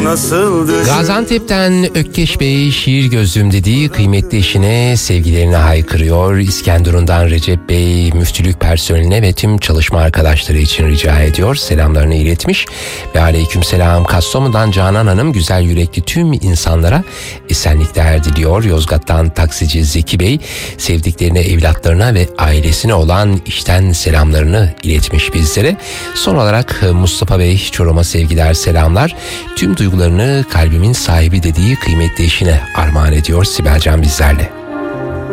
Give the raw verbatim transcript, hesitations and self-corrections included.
nasıldır? Gaziantep'ten Ökkeş Bey şiir gözlüm dediği kıymetli eşine sevgilerini haykırıyor. İskenderun'dan Recep Bey müftülük personeline ve tüm çalışma arkadaşları için rica ediyor. Selamlarını iletmiş ve aleykümselam. Kastamonu'dan Canan Hanım güzel yürekli tüm insanlara esenlikler diliyor. Yozgat'tan taksici Zeki Bey sevdiklerine, evlatlarına ve ailesine olan içten selamlarını iletmiş bizlere. Son olarak Mustafa Bey Çorum'a sevgiler, selamlar. Tüm duygularını kalbimin sahibi dediği kıymetli eşine armağan ediyor Sibelcan bizlerle.